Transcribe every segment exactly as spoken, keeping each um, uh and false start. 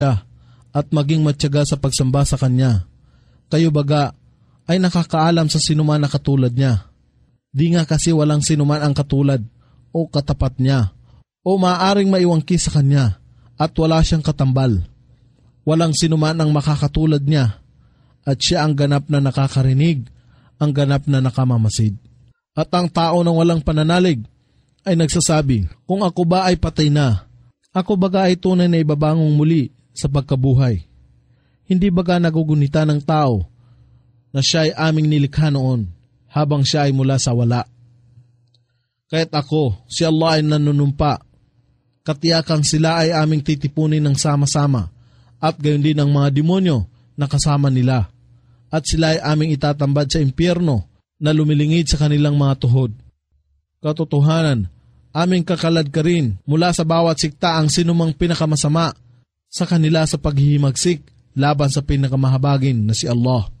at maging matyaga sa pagsamba sa Kanya. Kayo baga ay nakakaalam sa sinuman na katulad niya. Di nga kasi walang sinuman ang katulad o katapat niya o maaaring maiwangki sa Kanya at wala siyang katambal. Walang sinuman ang makakatulad niya at siya ang ganap na nakakarinig, ang ganap na nakamamasid. At ang tao ng walang pananalig ay nagsasabi, kung ako ba ay patay na, ako baga ay tunay na ibabangong muli sa pagkabuhay. Hindi baga nagugunita ng tao na siya ay aming nilikha noon habang siya ay mula sa wala. Kaya't ako, si Allah ay nanunumpa, katiyakang sila ay aming titipunin ng sama-sama at gayon din ang mga demonyo na kasama nila at sila ay aming itatambad sa impyerno na lumilingid sa kanilang mga tuhod. Katotohanan, aming kakalad ka rin mula sa bawat sikta ang sinumang pinakamasama sa kanila sa paghihimagsik laban sa pinakamahabagin na si Allah.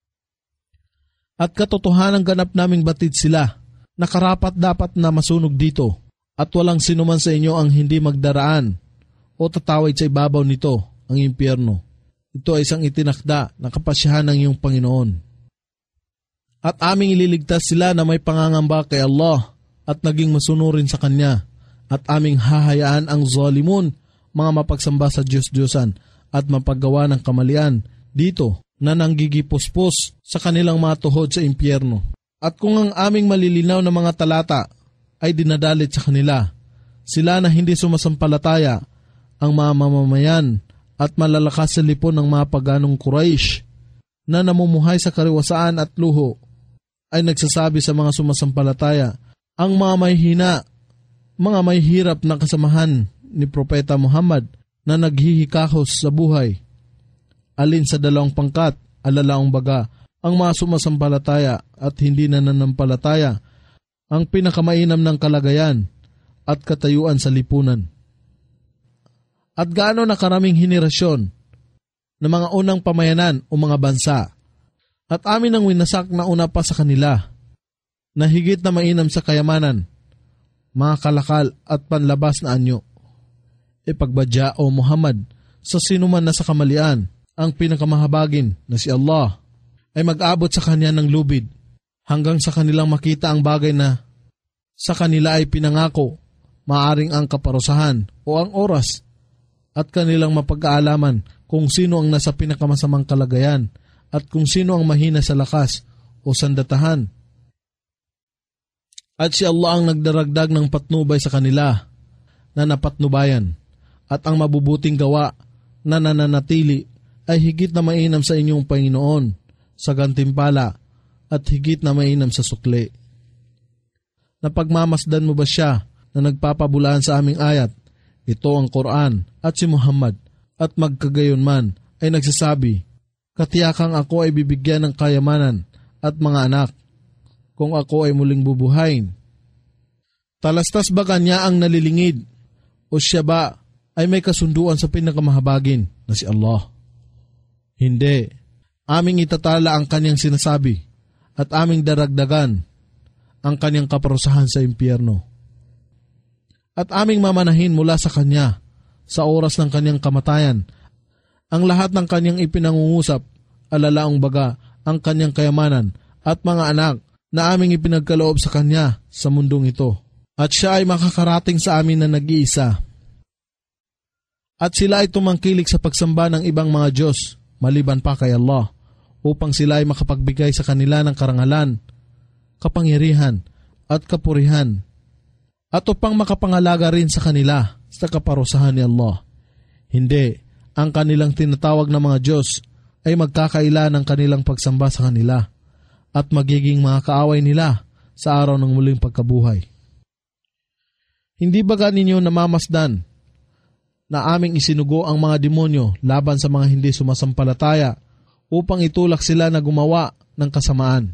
At katotohanan ganap naming batid sila na karapat dapat na masunog dito at walang sinuman sa inyo ang hindi magdaraan o tatawid sa ibabaw nito, ang impyerno. Ito ay isang itinakda na kapasyahan ng iyong Panginoon. At aming ililigtas sila na may pangangamba kay Allah at naging masunurin sa Kanya at aming hahayaan ang zalimun, mga mapagsamba sa Diyos-Diyosan at mapaggawa ng kamalian dito na nanggigipuspos sa kanilang mga tuhod sa impyerno. At kung ang aming malilinaw na mga talata ay dinadalit sa kanila, sila na hindi sumasampalataya, ang mga mamamayan at malalakas sa lipon ng mga paganong Quraysh na namumuhay sa kariwasaan at luho, ay nagsasabi sa mga sumasampalataya, ang mga may hina, mga may hirap na kasamahan ni Propeta Muhammad na naghihikahos sa buhay. Alin sa dalawang pangkat, alalaong baga, ang mga sumasampalataya at hindi nananampalataya, ang pinakamainam ng kalagayan at katayuan sa lipunan. At gaano na karaming henerasyon ng mga unang pamayanan o mga bansa, at amin ang winasak na una pa sa kanila, na higit na mainam sa kayamanan, mga kalakal at panlabas na anyo. Ipagbadya o Muhammad sa sinuman na sa kamalian, ang pinakamahabagin na si Allah ay mag-abot sa kanya ng lubid hanggang sa kanilang makita ang bagay na sa kanila ay pinangako, maaring ang kaparusahan o ang oras at kanilang mapag-aalaman kung sino ang nasa pinakamasamang kalagayan at kung sino ang mahina sa lakas o sandatahan. At si Allah ang nagdaragdag ng patnubay sa kanila na napatnubayan at ang mabubuting gawa na nananatili ay higit na mainam sa inyong Panginoon sa gantimpala at higit na mainam sa sukli. Napagmamasdan mo ba siya na nagpapabulaan sa aming ayat, ito ang Quran at si Muhammad, at magkagayon man ay nagsasabi, katiyakang ako ay bibigyan ng kayamanan at mga anak kung ako ay muling bubuhayin. Talastas ba kanya ang nalilingid o siya ba ay may kasunduan sa pinakamahabagin na si Allah? Hindi. Aming itatala ang kanyang sinasabi at aming daragdagan ang kanyang kaparusahan sa impyerno. At aming mamanahin mula sa kanya sa oras ng kanyang kamatayan ang lahat ng kanyang ipinangungusap, alalaong baga ang kanyang kayamanan at mga anak na aming ipinagkaloob sa kanya sa mundong ito. At siya ay makakarating sa amin na nag-iisa. At sila ay tumangkilik sa pagsamba ng ibang mga Diyos maliban pa kay Allah, upang sila ay makapagbigay sa kanila ng karangalan, kapangyarihan, at kapurihan, at upang makapangalaga rin sa kanila sa kaparusahan ni Allah. Hindi, ang kanilang tinatawag na mga Diyos ay magkakaila ng kanilang pagsamba sa kanila, at magiging mga kaaway nila sa araw ng muling pagkabuhay. Hindi ba ninyo namamasdan na aming isinugo ang mga demonyo laban sa mga hindi sumasampalataya upang itulak sila na gumawa ng kasamaan?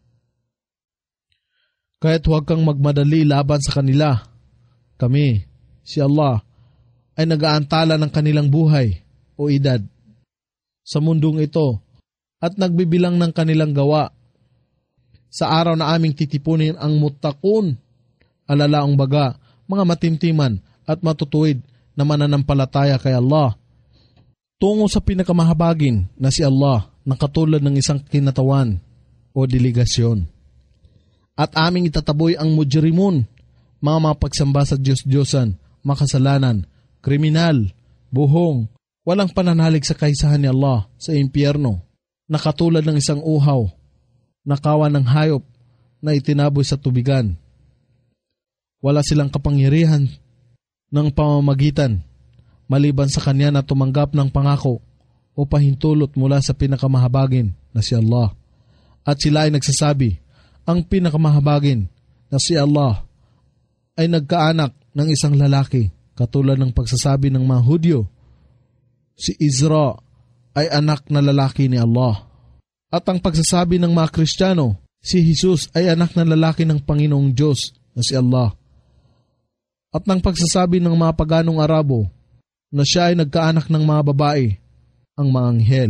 Kaya't huwag kang magmadali laban sa kanila. Kami, si Allah, ay nag-aantala ng kanilang buhay o edad sa mundong ito at nagbibilang ng kanilang gawa. Sa araw na aming titipunin ang muttaqun, alalaong baga, mga matimtiman at matutuwid na mananampalataya kay Allah. tungo sa pinakamahabagin na si Allah na katulad ng isang kinatawan o delegasyon. At aming itataboy ang mujrimun, mga mapagsamba sa Diyos-Diyosan, makasalanan, kriminal, buhong, walang pananalig sa kaisahan ni Allah sa impyerno, na katulad ng isang uhaw, nakawan ng hayop na itinaboy sa tubigan. Wala silang kapangyarihan ng pamamagitan maliban sa kanya na tumanggap ng pangako o pahintulot mula sa pinakamahabagin na si Allah. At sila ay nagsasabi, ang pinakamahabagin na si Allah ay nagkaanak ng isang lalaki, katulad ng pagsasabi ng mga Hudyo, si Isra ay anak na lalaki ni Allah. At ang pagsasabi ng mga Kristiyano, si Jesus ay anak na lalaki ng Panginoong Diyos na si Allah. At ng pagsasabi ng mga paganong Arabo na siya ay nagkaanak ng mga babae, ang mga anghel.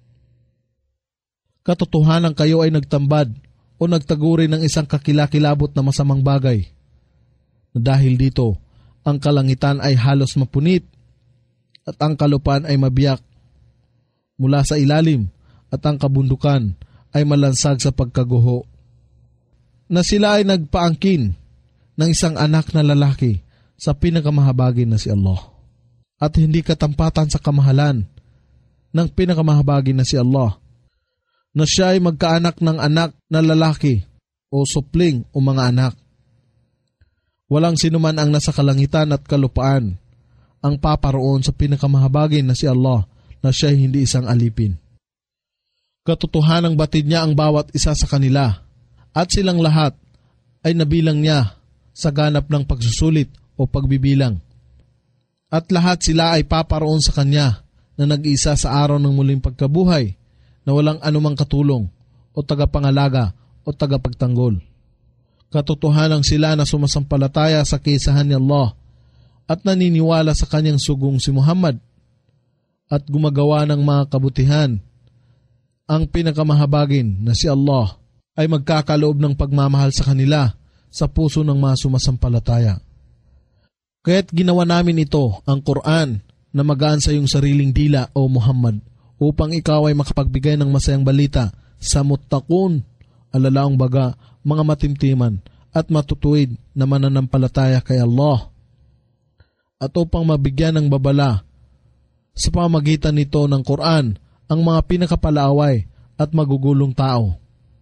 Katotohanan kayo ay nagtambad o nagtaguri ng isang kakilakilabot na masamang bagay, na dahil dito, ang kalangitan ay halos mapunit at ang kalupaan ay mabiyak mula sa ilalim at ang kabundukan ay malansag sa pagkaguho. Na sila ay nagpaangkin ng isang anak na lalaki sa pinakamahabagin na si Allah. At hindi katampatan sa kamahalan ng pinakamahabagin na si Allah, na siya ay magkaanak ng anak na lalaki o supling o mga anak. Walang sinuman ang nasa kalangitan at kalupaan ang paparoon sa pinakamahabagin na si Allah, na siya ay hindi isang alipin. Katotohanang batid niya ang bawat isa sa kanila, at silang lahat ay nabilang niya sa ganap ng pagsusulit o pagbibilang. At lahat sila ay paparoon sa kanya na nag-iisa sa araw ng muling pagkabuhay, na walang anumang katulong o tagapangalaga o tagapagtanggol. Katotohanan sila na sumasampalataya sa kaisahan ni Allah at naniniwala sa kanyang sugong si Muhammad at gumagawa ng mga kabutihan. Ang pinakamahabagin na si Allah ay magkakaloob ng pagmamahal sa kanila sa puso ng mga sumasampalataya. Kaya't ginawa namin ito, ang Quran, na magaan sa iyong sariling dila o Muhammad, upang ikaw ay makapagbigay ng masayang balita sa muttaqun, alalaong baga, mga matimtiman at matutuwid na mananampalataya kay Allah, at upang mabigyan ng babala sa pamamagitan nito ng Quran ang mga pinakapalaaway at magugulong tao.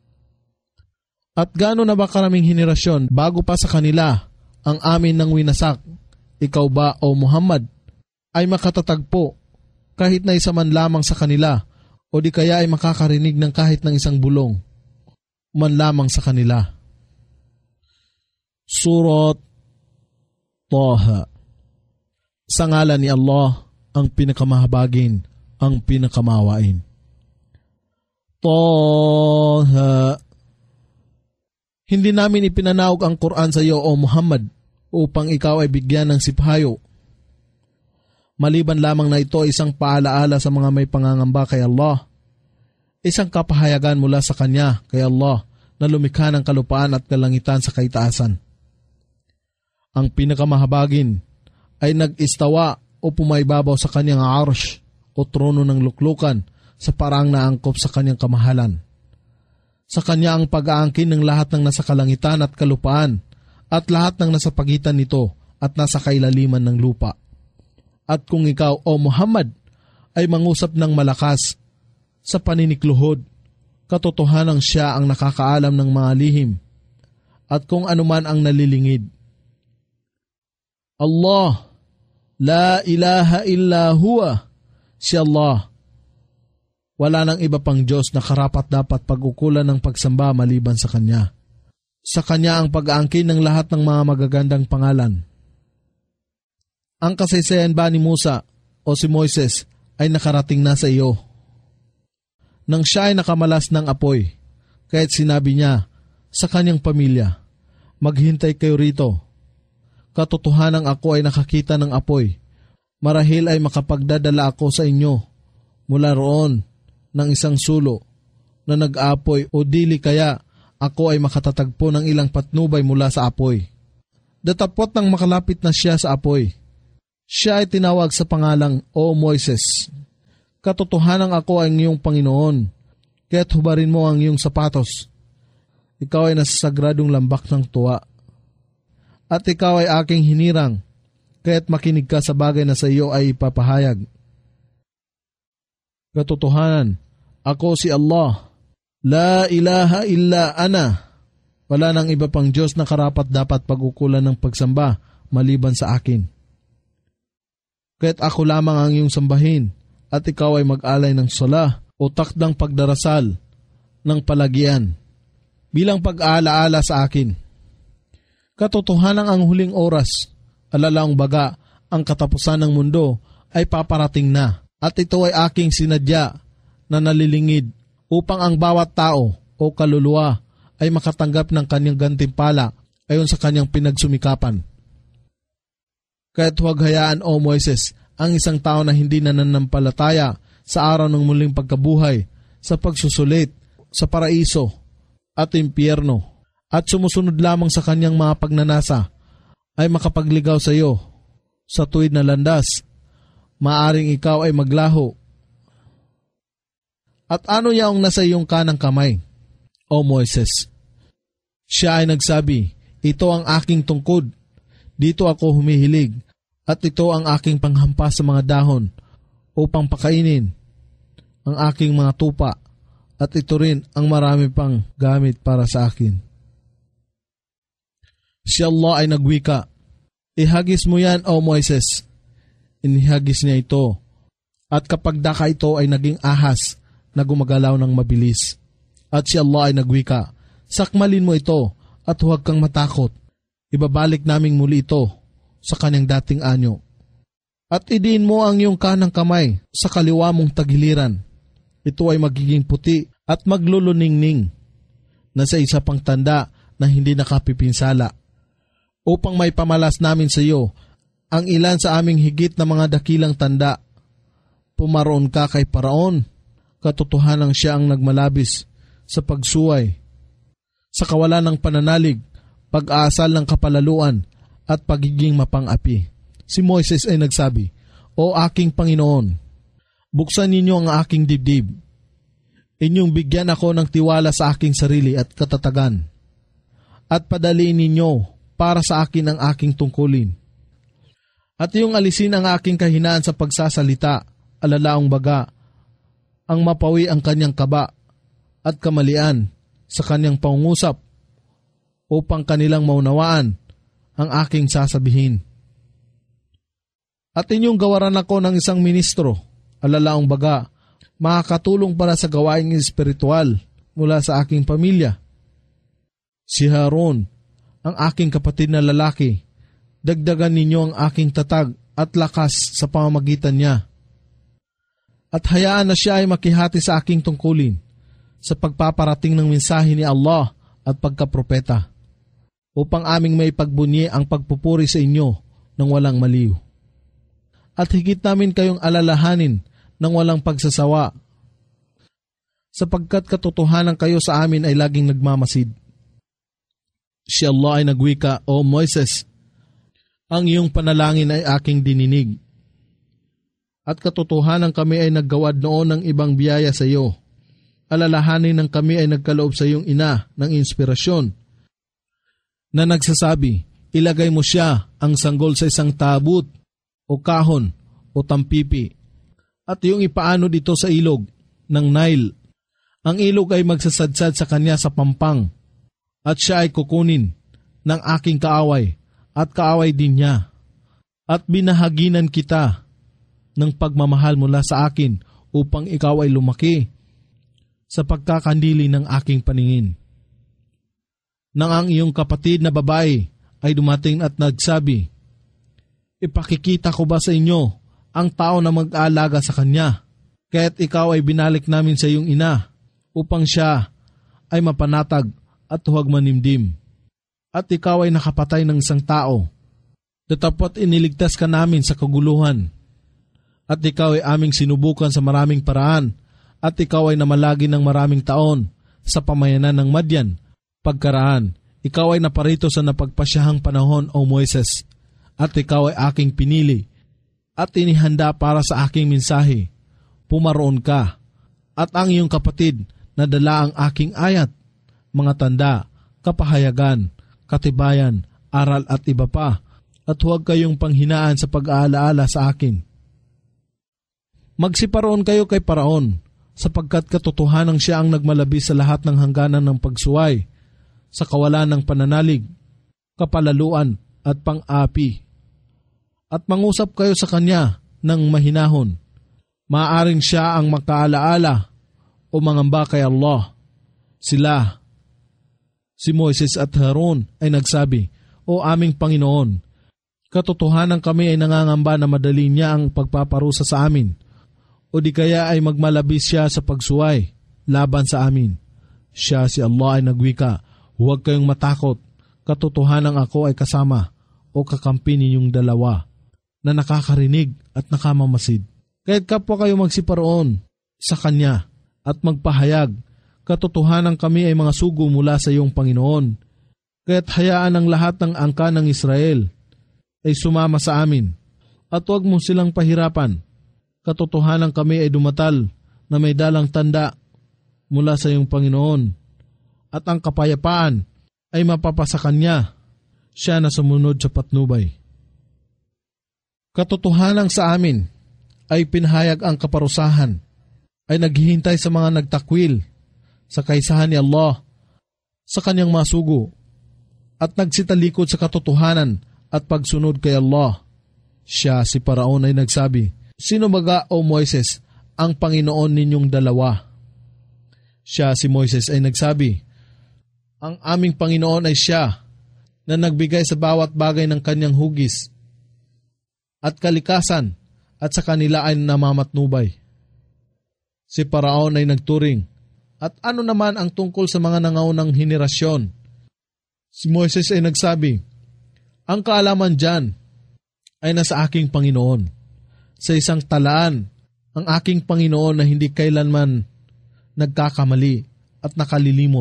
At gaano na ba karaming henerasyon bago pa sa kanila ang amin ng winasak, ikaw ba o Muhammad ay makatatagpo kahit na isa man lamang sa kanila, o di kaya ay makakarinig ng kahit ng isang bulong man lamang sa kanila. Surat Taha. Sa ngalan ni Allah, ang pinakamahabagin, ang pinakamawain. Taha. Hindi namin ipinanaog ang Quran sa iyo o Muhammad upang ikaw ay bigyan ng siphayo. Maliban lamang na ito ay isang paalaala sa mga may pangangamba kay Allah, isang kapahayagan mula sa Kanya kay Allah na lumikha ng kalupaan at kalangitan sa kaitaasan. Ang pinakamahabagin ay nag-istawa o pumaybabaw sa Kanyang arsh o trono ng luklukan sa parang naangkop sa Kanyang kamahalan. Sa Kanya ang pag-aangkin ng lahat ng nasa kalangitan at kalupaan at lahat ng nasa pagitan nito at nasa kailaliman ng lupa. At kung ikaw o Muhammad ay mangusap ng malakas sa paninikluhod, katotohanang siya ang nakakaalam ng mga lihim at kung anuman ang nalilingid. Allah, la ilaha illa huwa, si Allah. Wala nang iba pang Diyos na karapat dapat pag-ukulan ng pagsamba maliban sa Kanya. Sa Kanya ang pag-aangkin ng lahat ng mga magagandang pangalan. Ang kasaysayan ba ni Musa o si Moises ay nakarating na sa iyo? Nang siya ay nakamalas ng apoy, kahit sinabi niya sa kanyang pamilya, maghintay kayo rito. Katotohanang ako ay nakakita ng apoy. Marahil ay makapagdadala ako sa inyo mula roon ng isang sulo na nag-apoy o dili kaya ako ay makatatagpo ng ilang patnubay mula sa apoy. Datapot nang makalapit na siya sa apoy, siya ay tinawag sa pangalang O Moises. Katotohanan ako ang iyong Panginoon, kaya't hubarin mo ang iyong sapatos. Ikaw ay nasa sagradong lambak ng tuwa. At ikaw ay aking hinirang, kaya't makinig ka sa bagay na sa iyo ay ipapahayag. Katotohanan, ako si Allah. La ilaha illa ana. Wala nang iba pang Diyos na karapat dapat pag-ukulan ng pagsamba maliban sa akin. Kaya't ako lamang ang iyong sambahin, at ikaw ay mag-alay ng sala o takdang pagdarasal ng palagian bilang pag-aalaala sa akin. Katotohanan ang huling oras, alalaong baga, ang katapusan ng mundo ay paparating na, at ito ay aking sinadya na nalilingid upang ang bawat tao o kaluluwa ay makatanggap ng kanyang gantimpala ayon sa kanyang pinagsumikapan. Kaya't huwag hayaan, O Moises, ang isang tao na hindi nananampalataya sa araw ng muling pagkabuhay sa pagsusulit sa paraiso at impyerno at sumusunod lamang sa kanyang mga pagnanasa ay makapagligaw sa iyo sa tuwid na landas. Maaring ikaw ay maglaho. At ano yaong nasa iyong kanang kamay, O Moises? Siya ay nagsabi, ito ang aking tungkod, dito ako humihilig, at ito ang aking panghampas sa mga dahon upang pakainin ang aking mga tupa, at ito rin ang marami pang gamit para sa akin. Si Allah ay nagwika, ihagis mo yan, O Moises. Inihagis niya ito, at kapag daka ito ay naging ahas na gumagalaw ng mabilis. At si Allah ay nagwika, sakmalin mo ito at huwag kang matakot. Ibabalik naming muli ito sa kanyang dating anyo. At idiin mo ang iyong kanang kamay sa kaliwa mong tagiliran. Ito ay magiging puti at magluluningning na sa isa pang tanda na hindi nakapipinsala, upang may pamalas namin sa iyo ang ilan sa aming higit na mga dakilang tanda. Pumaroon ka kay Paraon, katotohanang siya ang nagmalabis sa pagsuway, sa kawalan ng pananalig, pag-aasal ng kapalaluan, at pagiging mapang-api. Si Moises ay nagsabi, O aking Panginoon, buksan ninyo ang aking dibdib. Inyong bigyan ako ng tiwala sa aking sarili at katatagan. At padaliin ninyo para sa akin ang aking tungkulin. At iyong alisin ang aking kahinaan sa pagsasalita, alalaong baga, ang mapawi ang kanyang kaba at kamalian sa kanyang pangungusap, upang kanilang maunawaan ang aking sasabihin. At inyong gawaran ako ng isang ministro, alalaong baga, makakatulong para sa gawaing espiritual mula sa aking pamilya. Si Haron, ang aking kapatid na lalaki, dagdagan ninyo ang aking tatag at lakas sa pamamagitan niya. At hayaan na siya ay makihati sa aking tungkulin sa pagpaparating ng mensahe ni Allah at pagkapropeta, upang aming may pagbunyi ang pagpupuri sa inyo ng walang maliw. At higit namin kayong alalahanin ng walang pagsasawa, sapagkat katotohanan kayo sa amin ay laging nagmamasid. Si Allah ay nagwika, O Moises, ang iyong panalangin ay aking dininig. At katotohanan kami ay naggawad noon ng ibang biyaya sa iyo. Alalahanin ng kami ay nagkaloob sa iyong ina ng inspirasyon, na nagsasabi, ilagay mo siya ang sanggol sa isang tabut o kahon o tampipi, at iyong ipaano dito sa ilog ng Nile. Ang ilog ay magsasadsad sa kanya sa pampang, at siya ay kukunin ng aking kaaway at kaaway din niya. At binahaginan kita ng pagmamahal mula sa akin upang ikaw ay lumaki sa pagkakandili ng aking paningin. Nang ang iyong kapatid na babae ay dumating at nagsabi, ipakikita ko ba sa inyo ang tao na mag-aalaga sa kanya? Kaya't ikaw ay binalik namin sa iyong ina upang siya ay mapanatag at huwag manimdim. At ikaw ay nakapatay ng isang tao. Datapot iniligtas ka namin sa kaguluhan. At ikaw ay aming sinubukan sa maraming paraan. At ikaw ay namalagi ng maraming taon sa pamayanan ng Madyan. Pagkaraan, ikaw ay naparito sa napagpasyahang panahon, O Moises, at ikaw ay aking pinili at inihanda para sa aking mensahe pumaroon ka, at ang iyong kapatid na dala ang aking ayat, mga tanda, kapahayagan, katibayan, aral at iba pa, at huwag kayong panghinaan sa pag-aalaala sa akin. Magsiparoon kayo kay Paraon, sapagkat katotohanan siya ang nagmalabis sa lahat ng hangganan ng pagsuway, sa kawalan ng pananalig, kapalaluan at pang-api. At mangusap kayo sa kanya ng mahinahon. Maaring siya ang makaalaala o mangamba kay Allah. Sila, si Moises at Haron ay nagsabi, O aming Panginoon, katotohanan kami ay nangangamba na madali niya ang pagpaparusa sa amin, o di kaya ay magmalabis siya sa pagsuway laban sa amin. Siya si Allah ay nagwika, Huwag kayong matakot, katotohanan ako ay kasama o kakampi ninyong dalawa na nakakarinig at nakamamasid. Kaya't kapwa kayo magsiparoon sa Kanya at magpahayag, katotohanan kami ay mga sugo mula sa iyong Panginoon. Kaya't hayaan ang lahat ng angka ng Israel ay sumama sa amin at huwag mo silang pahirapan. Katotohanan kami ay dumatal na may dalang tanda mula sa iyong Panginoon at ang kapayapaan ay mapapasa Kanya, siya na sumunod sa patnubay. Katotohanan sa amin ay pinahayag ang kaparusahan, ay naghihintay sa mga nagtakwil sa kaisahan ni Allah sa Kanyang masugo at nagsitalikod sa katotohanan at pagsunod kay Allah. Siya si Paraon ay nagsabi, Sino baga o Moises ang Panginoon ninyong dalawa? Siya si Moises ay nagsabi, Ang aming Panginoon ay siya na nagbigay sa bawat bagay ng kanyang hugis at kalikasan at sa kanila ay namamatnubay. Si Paraon ay nagturing, At ano naman ang tungkol sa mga nangaunang henerasyon? Si Moises ay nagsabi, Ang kaalaman dyan ay nasa aking Panginoon. Sa isang talaan, ang aking Panginoon na hindi kailanman nagkakamali at nakalilimot.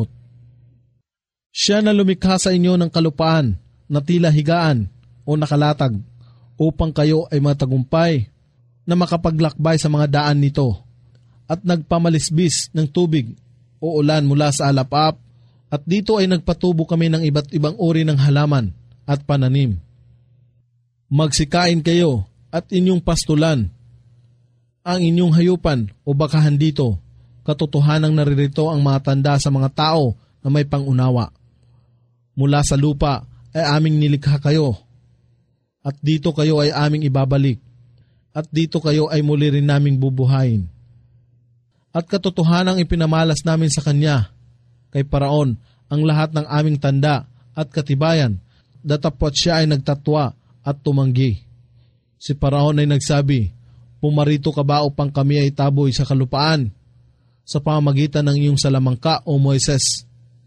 Siya na lumikha sa inyo ng kalupaan na tila higaan o nakalatag upang kayo ay matagumpay na makapaglakbay sa mga daan nito at nagpamalisbis ng tubig o ulan mula sa alapap at dito ay nagpatubo kami ng iba't ibang uri ng halaman at pananim. Magsikain kayo at inyong pastulan ang inyong hayupan o bakahan dito. Katotohanang naririto ang mga tanda sa mga tao na may pangunawa. Mula sa lupa ay aming nilikha kayo at dito kayo ay aming ibabalik at dito kayo ay muli rin naming bubuhayin. At katotohanang ipinamalas namin sa Kanya, kay Paraon, ang lahat ng aming tanda at katibayan, datapwat siya ay nagtatwa at tumanggi. Si Paraon ay nagsabi, Pumarito ka ba upang kami ay taboy sa kalupaan sa pamamagitan ng iyong salamangka o Moises?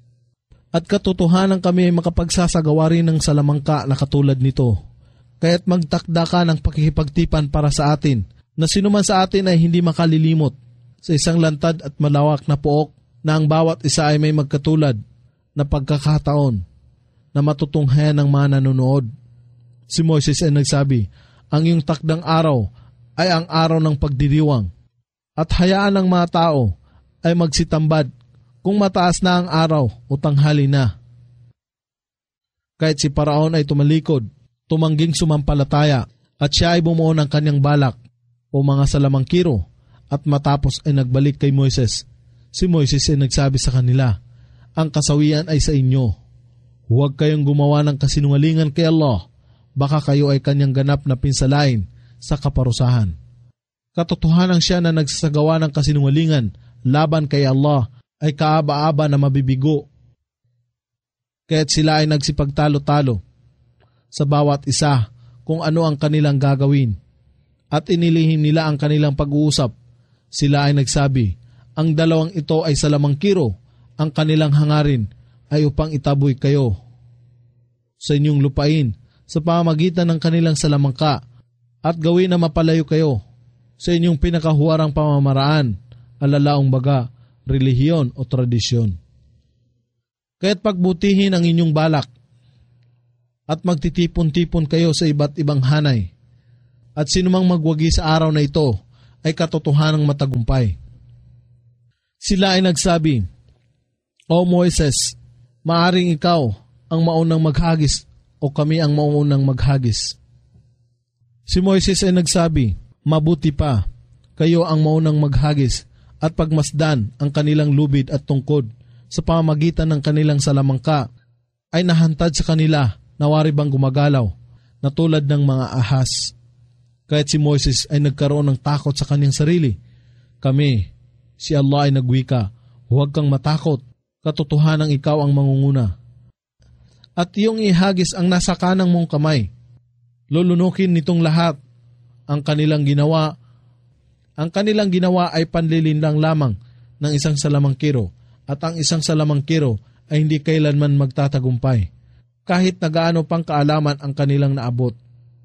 At katotohanan kami ay makapagsasagawa rin ng salamangka na katulad nito. Kaya't magtakda ka ng pakikipagtipan para sa atin, na sinuman sa atin ay hindi makalilimot sa isang lantad at malawak na pook na ang bawat isa ay may magkatulad na pagkakataon na matutunghayan ng mga nanonood. Si Moises ay nagsabi, Ang iyong takdang araw ay ang araw ng pagdiriwang at hayaan ng mga tao ay magsitambad kung mataas na ang araw o tanghali na. Kahit si Paraon ay tumalikod, tumangging sumampalataya at siya ay bumuo ng kanyang balak o mga salamangkiro at matapos ay nagbalik kay Moises. Si Moises ay nagsabi sa kanila, Ang kasawian ay sa inyo. Huwag kayong gumawa ng kasinungalingan kay Allah, baka kayo ay kanyang ganap na pinsalain sa kaparusahan. Katotohanan siya na nagsasagawa ng kasinungalingan laban kay Allah ay kaaba-aba na mabibigo. Kaya't sila ay nagsipagtalo-talo sa bawat isa kung ano ang kanilang gagawin at inilihim nila ang kanilang pag-uusap. Sila ay nagsabi, Ang dalawang ito ay salamangkiro, ang kanilang hangarin ay upang itaboy kayo sa inyong lupain sa pamamagitan ng kanilang salamangka at gawin na mapalayo kayo sa inyong pinakahuwarang pamamaraan, alalaong baga, relihiyon o tradisyon. Kaya't pagbutihin ang inyong balak at magtitipon-tipon kayo sa iba't ibang hanay. At sinumang magwagi sa araw na ito ay katotohanang matagumpay. Sila ay nagsabi, O Moises, maaring ikaw ang maunang maghagis o kami ang maunang maghagis. Si Moises ay nagsabi, mabuti pa, kayo ang maunang maghagis at pagmasdan ang kanilang lubid at tungkod sa pamamagitan ng kanilang salamangka ay nahantad sa kanila na wari bang gumagalaw na tulad ng mga ahas. Kahit si Moises ay nagkaroon ng takot sa kanyang sarili, kami, si Allah ay nagwika, huwag kang matakot, katotohanang ikaw ang mangunguna. At iyong ihagis ang nasa kanang mong kamay. Lulunukin nitong lahat ang kanilang ginawa. Ang kanilang ginawa ay panlilinlang lamang ng isang salamangkiro at ang isang salamangkiro ay hindi kailanman magtatagumpay kahit na gaano pang kaalaman ang kanilang naabot.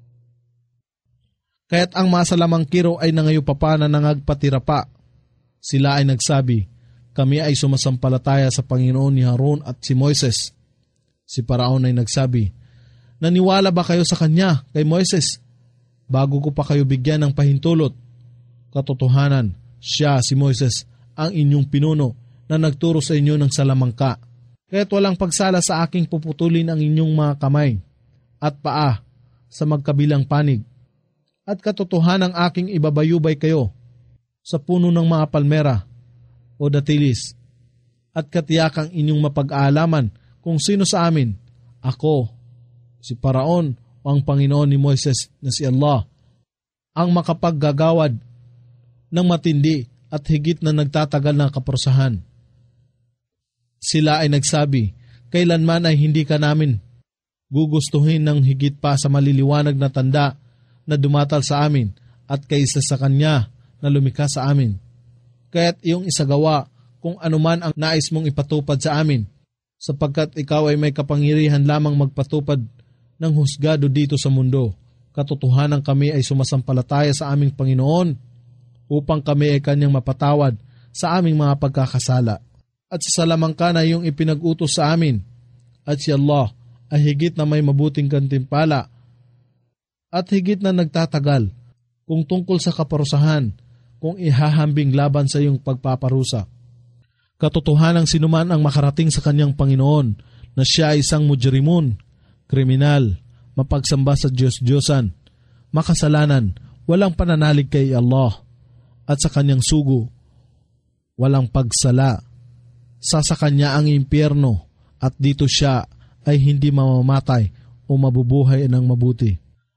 Kaya't ang mga salamangkiro ay nangayupapa na nangagpatira pa. Sila ay nagsabi, kami ay sumasampalataya sa Panginoon ni Harun at si Moises. Si Paraon ay nagsabi, naniwala ba kayo sa kanya, kay Moises, bago ko pa kayo bigyan ng pahintulot? Katotohanan, siya, si Moises, ang inyong pinuno na nagturo sa inyo ng salamangka. Kaya't walang pagsala sa aking puputulin ang inyong mga kamay at paa sa magkabilang panig. At katotohanang aking ibabayubay kayo sa puno ng mga palmera o datilis at katiyakang inyong mapag-aalaman kung sino sa amin, ako, si Paraon o ang Panginoon ni Moises na si Allah, ang makapaggagawad ng matindi at higit na nagtatagal na kaparusahan. Sila ay nagsabi, kailanman ay hindi ka namin gugustuhin ng higit pa sa maliliwanag na tanda na dumatal sa amin at kaysa sa kanya na lumikha sa amin. Kaya't iyong isagawa kung anuman ang nais mong ipatupad sa amin, sapagkat ikaw ay may kapangyarihan lamang magpatupad ng husgado dito sa mundo. Katotohanan kami ay sumasampalataya sa aming Panginoon upang kami ay kanyang mapatawad sa aming mga pagkakasala. At sa salamangka na iyong ipinag-utos sa amin, at si Allah ay higit na may mabuting gantimpala at higit na nagtatagal kung tungkol sa kaparusahan kung ihahambing laban sa iyong pagpaparusa. Katotohanang sinuman ang makarating sa kanyang Panginoon na siya ay isang mujrimun, kriminal, mapagsamba sa Diyos-Diyosan, makasalanan, walang pananalig kay Allah, at sa kanyang sugo, walang pagsala. Sa sa kanya ang impyerno at dito siya ay hindi mamamatay o mabubuhay ng mabuti.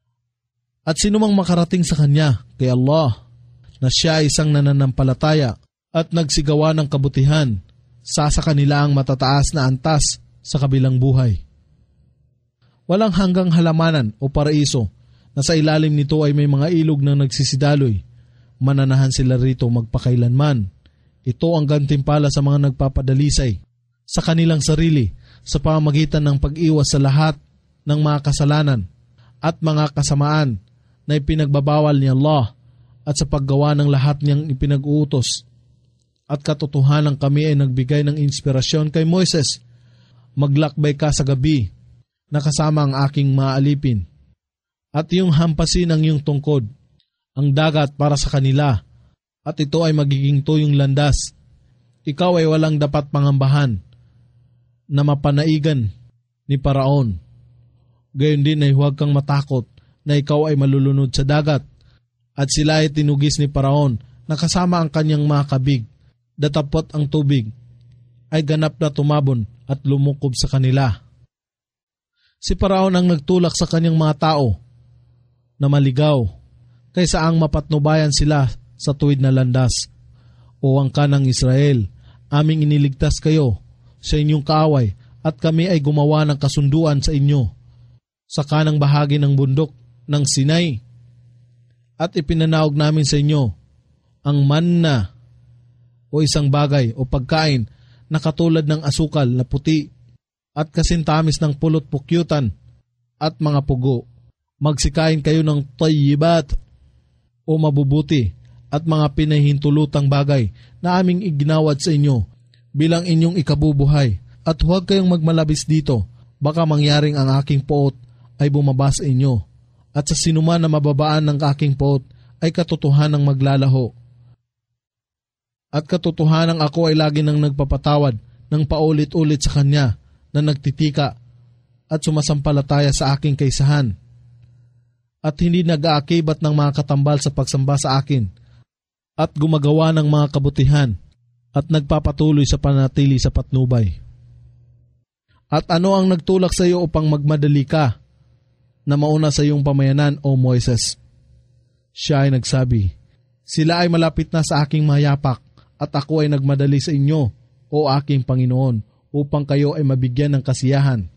At sinumang makarating sa kanya, kay Allah, na siya ay isang nananampalataya at nagsigawa ng kabutihan, sa sa kanila ang matataas na antas sa kabilang buhay. Walang hanggang halamanan o paraiso na sa ilalim nito ay may mga ilog na nagsisidaloy. Mananahan sila rito magpakailanman. Ito ang gantimpala sa mga nagpapadalisay sa kanilang sarili sa pamamagitan ng pag-iwas sa lahat ng mga kasalanan at mga kasamaan na ipinagbabawal ni Allah at sa paggawa ng lahat niyang ipinag-uutos. At katotohanan kami ay nagbigay ng inspirasyon kay Moises. Maglakbay ka sa gabi na kasama ang aking maalipin at iyong hampasin ang iyong tungkod, ang dagat para sa kanila, at ito ay magiging tuyong landas. Ikaw ay walang dapat pangambahan na mapanaigan ni Paraon. Gayon din ay huwag kang matakot na ikaw ay malulunod sa dagat. At sila ay tinugis ni Paraon na kasama ang kanyang mga kabig. Datapot ang tubig ay ganap na tumabon at lumukob sa kanila. Si Paraon ang nagtulak sa kanyang mga tao na maligaw kaysa ang mapatnubayan sila sa tuwid na landas. O angka ng Israel, aming iniligtas kayo sa inyong kaaway at kami ay gumawa ng kasunduan sa inyo sa kanang bahagi ng bundok ng Sinai at ipinanaog namin sa inyo ang manna o isang bagay o pagkain na katulad ng asukal na puti at kasintamis ng pulot pukyutan at mga pugo. Magsikain kayo ng tayyibat o mabubuti at mga pinahintulutang bagay na aming iginawad sa inyo bilang inyong ikabubuhay. At huwag kayong magmalabis dito, baka mangyaring ang aking poot ay bumaba sa inyo. At sa sinuman na mababaan ng aking poot ay katotohanang maglalaho. At katotohanang ako ay lagi nang nagpapatawad ng paulit-ulit sa Kanya na nagtitika at sumasampalataya sa aking kaisahan. At hindi nag-aakibat ng mga katambal sa pagsamba sa akin at gumagawa ng mga kabutihan at nagpapatuloy sa panatili sa patnubay. At ano ang nagtulak sa iyo upang magmadali ka na mauna sa iyong pamayanan, O Moises? Siya ay nagsabi, sila ay malapit na sa aking mayapak at ako ay nagmadali sa inyo, O aking Panginoon, upang kayo ay mabigyan ng kasiyahan.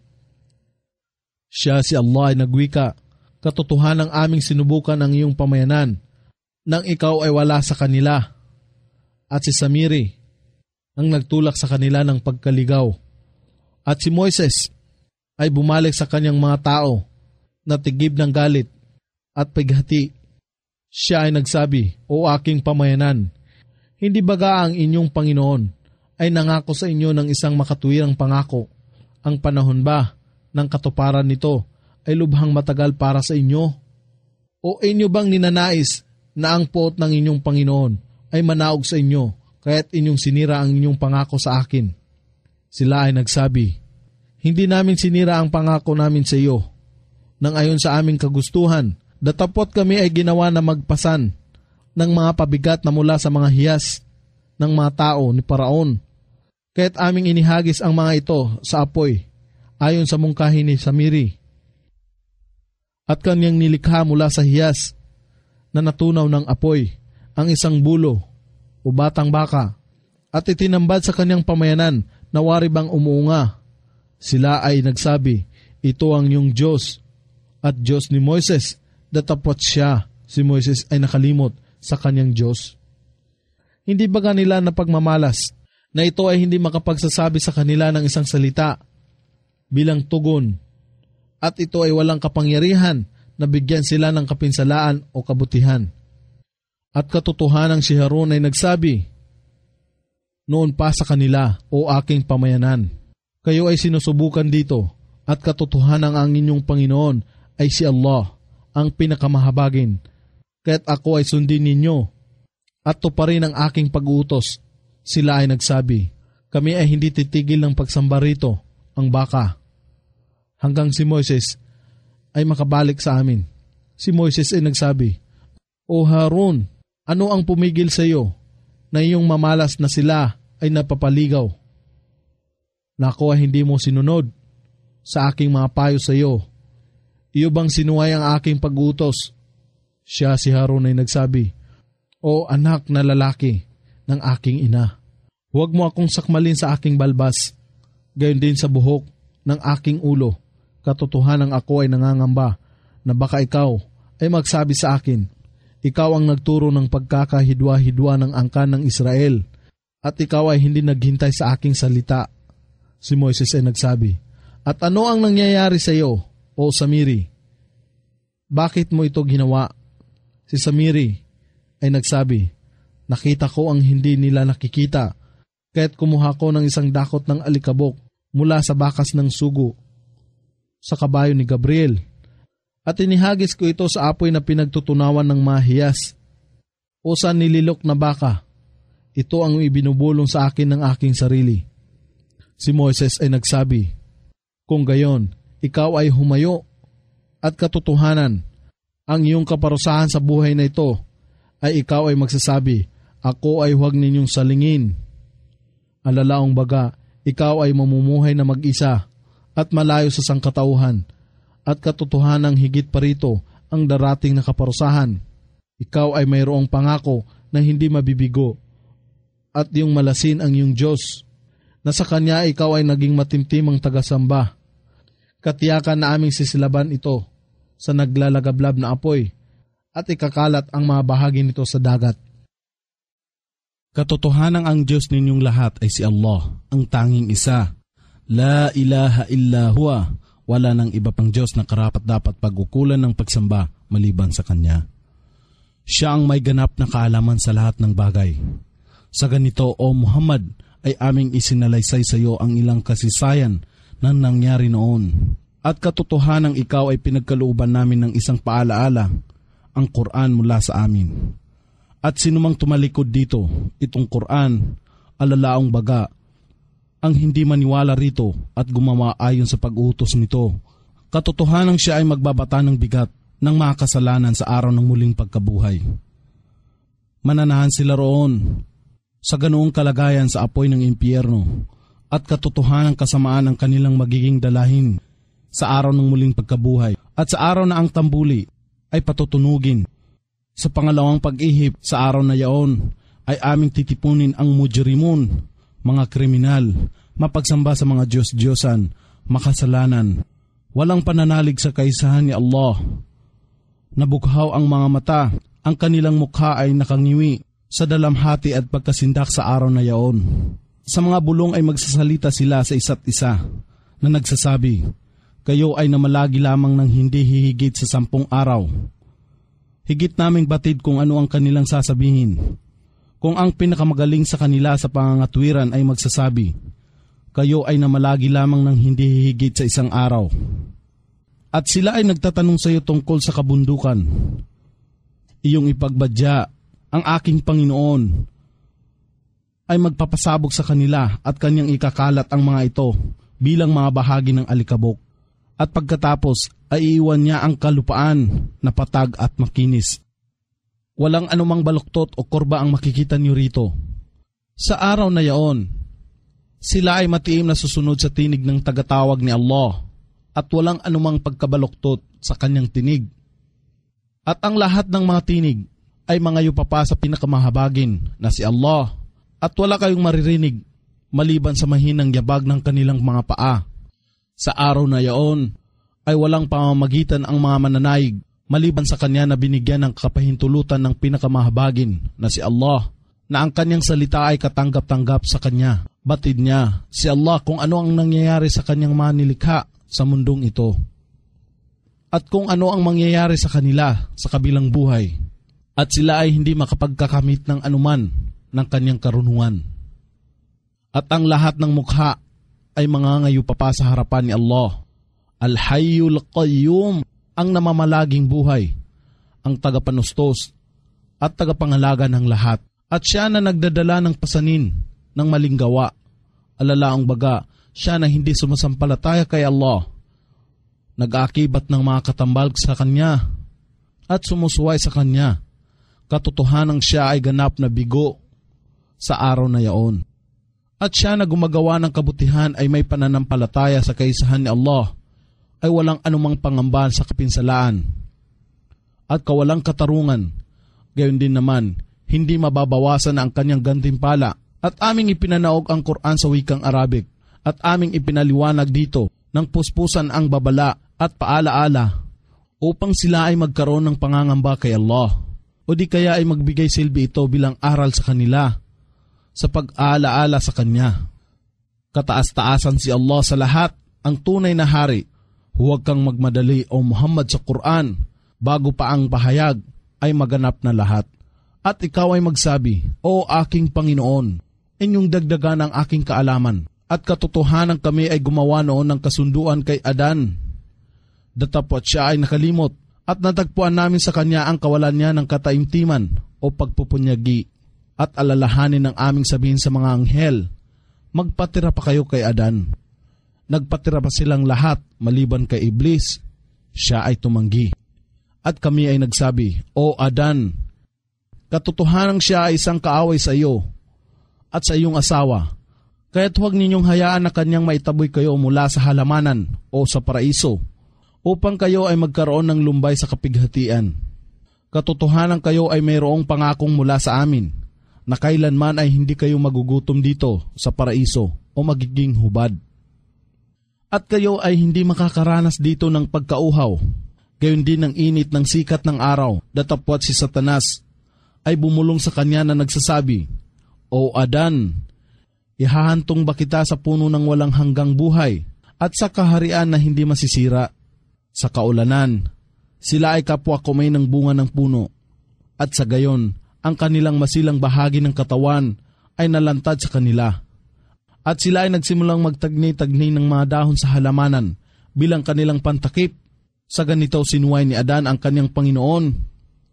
Siya si Allah ay nagwika, katotohanang aming sinubukan ang iyong pamayanan nang ikaw ay wala sa kanila. At si Samiri ang nagtulak sa kanila ng pagkaligaw. At si Moises ay bumalik sa kanyang mga tao na tigib ng galit at pighati. Siya ay nagsabi, O aking pamayanan, hindi baga ang inyong Panginoon ay nangako sa inyo ng isang makatuwirang pangako? Ang panahon ba ng katuparan nito ay lubhang matagal para sa inyo? O inyo bang ninanais na ang puot ng inyong Panginoon ay manaog sa inyo, kaya't inyong sinira ang inyong pangako sa akin? Sila ay nagsabi, hindi namin sinira ang pangako namin sa iyo. Nang ayon sa aming kagustuhan, datapot kami ay ginawa na magpasan ng mga pabigat na mula sa mga hiyas ng mga tao ni Paraon. Kaya't aming inihagis ang mga ito sa apoy, ayon sa mungkahi ni Samiri. At kanyang nilikha mula sa hiyas na natunaw ng apoy ang isang bulo o batang baka at itinambad sa kanyang pamayanan na wari bang umuunga. Sila ay nagsabi, ito ang iyong Diyos at Diyos ni Moises. Datapot siya, si Moises ay nakalimot sa kanyang Diyos. Hindi ba nila napagmamalas na ito ay hindi makapagsasabi sa kanila ng isang salita bilang tugon, at ito ay walang kapangyarihan na bigyan sila ng kapinsalaan o kabutihan? At katotohanang si Harun ay nagsabi noon pa sa kanila, O aking pamayanan, kayo ay sinusubukan dito, at katotohanang ang inyong Panginoon ay si Allah, ang pinakamahabagin, kaya't ako ay sundin ninyo at tuparin ang aking pag-uutos. Sila ay nagsabi, kami ay hindi titigil ng pagsamba rito, ang baka, hanggang si Moises ay makabalik sa amin. Si Moises ay nagsabi, O Harun, ano ang pumigil sa iyo na iyong mamalas na sila ay napapaligaw? Na ako ay hindi mo sinunod sa aking mga payo sa iyo. Iyo bang sinuway ang aking pag-utos? Siya si Harun ay nagsabi, O anak na lalaki ng aking ina, huwag mo akong sakmalin sa aking balbas, gayon din sa buhok ng aking ulo. Katotohanang ako ay nangangamba na baka ikaw ay magsabi sa akin, ikaw ang nagturo ng pagkakahidwa-hidwa ng angkan ng Israel, at ikaw ay hindi naghintay sa aking salita. Si Moises ay nagsabi, at ano ang nangyayari sa iyo, O Samiri? Bakit mo ito ginawa? Si Samiri ay nagsabi, nakita ko ang hindi nila nakikita, kaya't kumuha ko ng isang dakot ng alikabok mula sa bakas ng sugo sa kabayo ni Gabriel, at inihagis ko ito sa apoy na pinagtutunawan ng mahiyas o sa nililok na baka. Ito ang ibinubulong sa akin ng aking sarili. Si Moises ay nagsabi, kung gayon, ikaw ay humayo, at katotohanan, ang iyong kaparusahan sa buhay na ito ay ikaw ay magsasabi, ako ay huwag ninyong salingin. Alalaong baga, ikaw ay mamumuhay na mag-isa at malayo sa sangkatauhan, at katotohanang higit pa rito ang darating na kaparusahan. Ikaw ay mayroong pangako na hindi mabibigo, at iyong malasin ang iyong Diyos, na sa Kanya ikaw ay naging matimtimang tagasamba. Katiyakan na aming sisilaban ito sa naglalagablab na apoy, at ikakalat ang mga bahagi nito sa dagat. Katotohanang ang Diyos ninyong lahat ay si Allah, ang tanging isa. La ilaha illa huwa, wala nang iba pang Diyos na karapat-dapat pag-ukulan ng pagsamba maliban sa Kanya. Siya ang may ganap na kaalaman sa lahat ng bagay. Sa ganito, O Muhammad, ay aming isinalaysay sa iyo ang ilang kasaysayan na nangyari noon. At katotohanang ikaw ay pinagkalooban namin ng isang paalaala, ang Quran mula sa amin. At sinumang tumalikod dito, itong Quran, alalaong baga, ang hindi maniwala rito at gumawa ayon sa pag-utos nito, katotohanan siya ay magbabata ng bigat ng mga kasalanan sa araw ng muling pagkabuhay. Mananahan sila roon sa ganoong kalagayan sa apoy ng impyerno at katotohanan kasamaan ang kanilang magiging dalahin sa araw ng muling pagkabuhay at sa araw na ang tambuli ay patutunugin. Sa pangalawang pag-ihip sa araw na yaon ay aming titipunin ang mujrimun, mga kriminal, mapagsamba sa mga Diyos-Diyosan, makasalanan, walang pananalig sa kaisahan ni Allah. Nabukhaw ang mga mata, ang kanilang mukha ay nakangiwi sa dalamhati at pagkasindak sa araw na yaon. Sa mga bulong ay magsasalita sila sa isa't isa na nagsasabi, kayo ay namalagi lamang ng hindi hihigit sa sampung araw. Higit naming batid kung ano ang kanilang sasabihin. Kung ang pinakamagaling sa kanila sa pangangatwiran ay magsasabi, kayo ay namalagi lamang ng hindi hihigit sa isang araw. At sila ay nagtatanong sa iyo tungkol sa kabundukan. Iyong ipagbadya, ang aking Panginoon ay magpapasabog sa kanila at kanyang ikakalat ang mga ito bilang mga bahagi ng alikabok. At pagkatapos ay iiwan niya ang kalupaan na patag at makinis. Walang anumang baluktot o korba ang makikita niyo rito. Sa araw na yaon, sila ay matiim na susunod sa tinig ng tagatawag ni Allah at walang anumang pagkabaluktot sa kanyang tinig. At ang lahat ng mga tinig ay mga yupapa sa pinakamahabagin na si Allah at wala kayong maririnig maliban sa mahinang yabag ng kanilang mga paa. Sa araw na yaon ay walang pamamagitan ang mga mananaig maliban sa kanya na binigyan ng kapahintulutan ng pinakamahabagin na si Allah, na ang kanyang salita ay katanggap-tanggap sa kanya. Batid niya si Allah kung ano ang nangyayari sa kanyang mga nilikha sa mundong ito at kung ano ang mangyayari sa kanila sa kabilang buhay, at sila ay hindi makapagkakamit ng anuman ng kanyang karunungan. At ang lahat ng mukha ay mangangayo pa pa sa harapan ni Allah, Al-Hayyul Qayyum, ang namamalaging buhay, ang tagapanustos at tagapangalaga ng lahat. At siya na nagdadala ng pasanin ng maling gawa, alalaang baga, siya na hindi sumasampalataya kay Allah, nag-aakibat ng mga katambal sa kanya at sumusuway sa kanya. Katotohanang siya ay ganap na bigo sa araw na yaon. At siya na gumagawa ng kabutihan ay may pananampalataya sa kaisahan ni Allah, ay walang anumang pangamba sa kapinsalaan at kawalang katarungan. Gayon din naman, hindi mababawasan ang kanyang gantimpala. At aming ipinanaog ang Quran sa wikang Arabic at aming ipinaliwanag dito ng puspusan ang babala at paalaala upang sila ay magkaroon ng pangangamba kay Allah, o di kaya ay magbigay silbi ito bilang aral sa kanila sa pag-aalaala sa Kanya. Kataas-taasan si Allah sa lahat, ang tunay na hari. Huwag kang magmadali o Muhammad sa Quran bago pa ang pahayag ay maganap na lahat. At ikaw ay magsabi, O aking Panginoon, inyong dagdagan ang aking kaalaman. At katotohanan kami ay gumawa noon ng kasunduan kay Adan. Datapot siya ay nakalimot at natagpuan namin sa kanya ang kawalan niya ng kataimtiman o pagpupunyagi. At alalahanin ng aming sabihin sa mga anghel, magpatira pa kayo kay Adan. Nagpatira pa silang lahat maliban kay Iblis. Siya ay tumanggi. At kami ay nagsabi, O Adan, katotohanang siya ay isang kaaway sa iyo at sa iyong asawa. Kaya't huwag ninyong hayaan na kanyang maitaboy kayo mula sa halamanan o sa paraiso upang kayo ay magkaroon ng lumbay sa kapighatian. Katotohanan kayo ay mayroong pangakong mula sa amin na kailanman ay hindi kayo magugutom dito sa paraiso o magiging hubad. At kayo ay hindi makakaranas dito ng pagkauhaw, gayon din ng init ng sikat ng araw. Datapwat si Satanas ay bumulong sa kanya na nagsasabi, O Adan, ihahantong ba kita sa puno ng walang hanggang buhay at sa kaharian na hindi masisira? Sa kaulanan, sila ay kapwa kumay ng bunga ng puno, at sa gayon, ang kanilang masilang bahagi ng katawan ay nalantad sa kanila. At sila ay nagsimulang magtagni-tagni ng mga dahon sa halamanan bilang kanilang pantakip. Sa ganito sinuway ni Adan ang kanyang Panginoon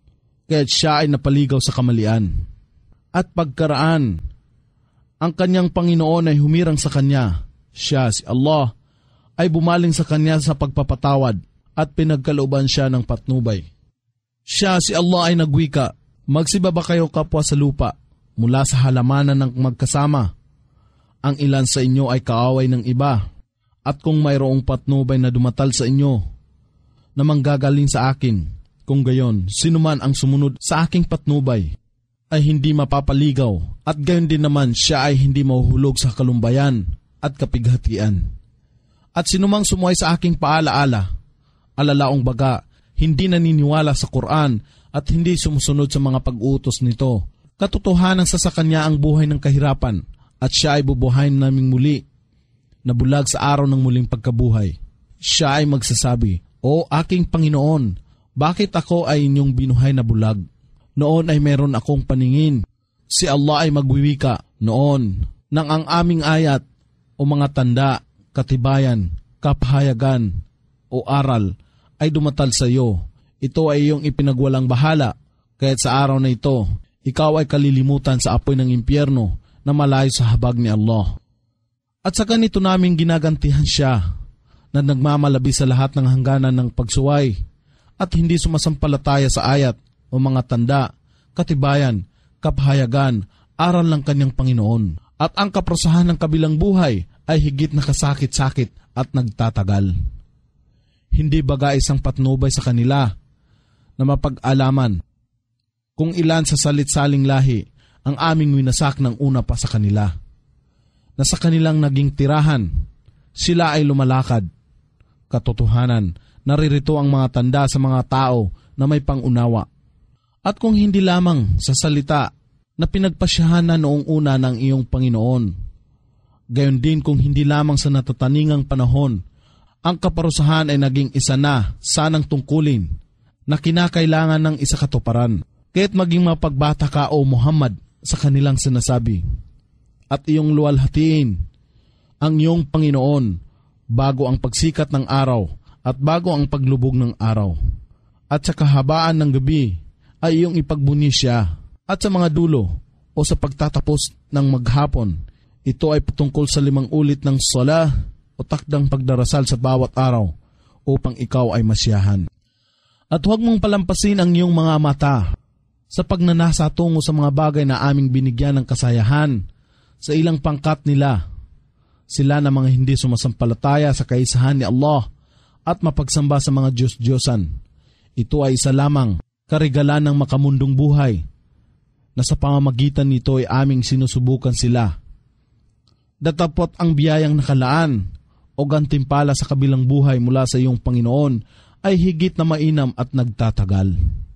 kaya't siya ay napaligaw sa kamalian. At pagkaraan, ang kanyang Panginoon ay humirang sa kanya. Siya, si Allah, ay bumaling sa kanya sa pagpapatawad at pinagkalooban siya ng patnubay. Siya, si Allah, ay nagwika, magsibaba kayo kapwa sa lupa mula sa halamanan ng magkasama. Ang ilan sa inyo ay kaaway ng iba, at kung mayroong patnubay na dumatal sa inyo na manggagaling sa akin, kung gayon, sinuman ang sumunod sa aking patnubay ay hindi mapapaligaw, at gayon din naman siya ay hindi mahuhulog sa kalumbayan at kapighatian. At sinumang sumuway sa aking paalaala, alalaong baga, hindi naniniwala sa Quran at hindi sumusunod sa mga pag-utos nito, katotohanan sa sa kanya ang buhay ng kahirapan, at siya ay bubuhayin naming muli, na bulag sa araw ng muling pagkabuhay. Siya ay magsasabi, O aking Panginoon, bakit ako ay inyong binuhay na bulag? Noon ay meron akong paningin. Si Allah ay magwiwika noon nang ang aming ayat o mga tanda, katibayan, kapahayagan o aral ay dumatal sa iyo. Ito ay iyong ipinagwalang bahala, kaya't sa araw na ito, ikaw ay kalilimutan sa apoy ng impyerno na malayo sa habag ni Allah. At sa ganito naming ginagantihan siya na nagmamalabi sa lahat ng hangganan ng pagsuway at hindi sumasampalataya sa ayat o mga tanda, katibayan, kapahayagan, aral ng kanyang Panginoon. At ang kaprosahan ng kabilang buhay ay higit na kasakit-sakit at nagtatagal. Hindi baga isang patnubay sa kanila na mapag-alaman kung ilan sa salit-saling lahi ang aming winasak ng una pa sa kanila, na sa kanilang naging tirahan, sila ay lumalakad. Katotohanan, naririto ang mga tanda sa mga tao na may pangunawa. At kung hindi lamang sa salita na pinagpasyahan na noong una ng iyong Panginoon, gayon din kung hindi lamang sa natataningang panahon, ang kaparusahan ay naging isa na sanang tungkulin na kinakailangan ng isa katuparan. Kaya't maging mapagbata ka, O Muhammad, sa kanilang sinasabi, at iyong luwalhatiin ang iyong Panginoon bago ang pagsikat ng araw at bago ang paglubog ng araw. At sa kahabaan ng gabi ay iyong ipagbuni siya, at sa mga dulo o sa pagtatapos ng maghapon, ito ay patungkol sa limang ulit ng sala o takdang pagdarasal sa bawat araw upang ikaw ay masiyahan. At huwag mong palampasin ang iyong mga mata sa pagnanasa tungo sa mga bagay na aming binigyan ng kasayahan sa ilang pangkat nila. Sila na mga hindi sumasampalataya sa kaisahan ni Allah at mapagsamba sa mga Diyos-Diyosan. Ito ay isa lamang karigalan ng makamundong buhay na sa pamamagitan nito ay aming sinusubukan sila. Datapot ang biyayang nakalaan o gantimpala sa kabilang buhay mula sa iyong Panginoon ay higit na mainam at nagtatagal.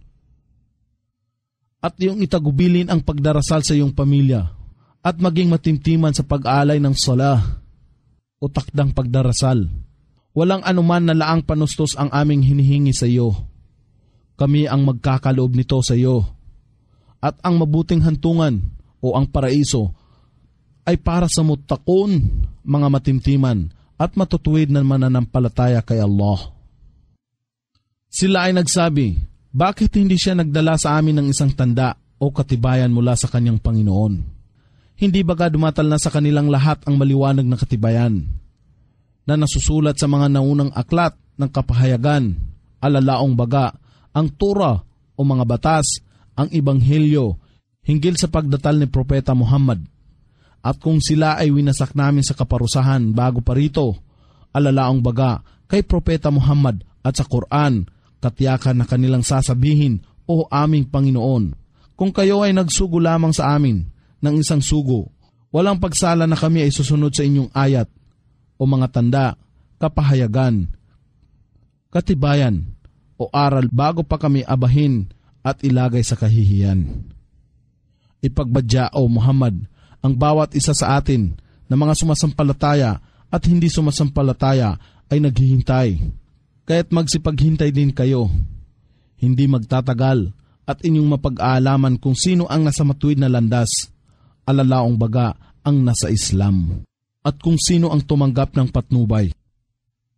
At iyong itagubilin ang pagdarasal sa iyong pamilya at maging matimtiman sa pag-aalay ng sala o takdang pagdarasal. Walang anuman na laang panustos ang aming hinihingi sa iyo. Kami ang magkakaloob nito sa iyo. At ang mabuting hantungan o ang paraiso ay para sa mutakon, mga matimtiman at matutuwid na mananampalataya kay Allah. Sila ay nagsabi, bakit hindi siya nagdala sa amin ng isang tanda o katibayan mula sa kanyang Panginoon? Hindi baga dumatal na sa kanilang lahat ang maliwanag na katibayan na nasusulat sa mga naunang aklat ng kapahayagan, alalaong baga, ang Torah o mga batas, ang Ebanghelyo, hinggil sa pagdatal ni Propeta Muhammad. At kung sila ay winasak namin sa kaparusahan bago pa rito, alalaong baga, kay Propeta Muhammad at sa Quran, katiyakan na kanilang sasabihin, O aming Panginoon, kung kayo ay nagsugo lamang sa amin ng isang sugo, walang pagsala na kami ay susunod sa inyong ayat o mga tanda, kapahayagan, katibayan o aral bago pa kami abahin at ilagay sa kahihiyan. Ipagbadya, O Muhammad, ang bawat isa sa atin na mga sumasampalataya at hindi sumasampalataya ay naghihintay. Kaya't magsipaghintay din kayo. Hindi magtatagal at inyong mapag-aalaman kung sino ang nasa matuwid na landas, alalaong baga ang nasa Islam, at kung sino ang tumanggap ng patnubay.